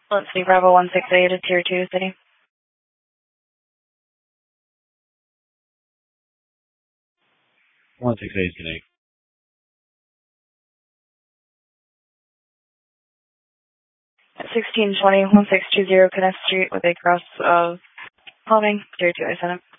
Let's see, Bravo 168 to Tier 2 City. 168 connect. At 1620, 1620 Connect Street with a cross of Palming, Tier 2 I sent it.